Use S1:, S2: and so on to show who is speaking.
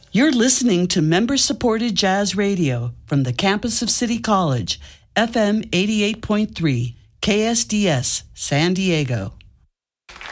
S1: You're listening to member-supported jazz radio from the campus of City College, FM 88.3, KSDS, San Diego.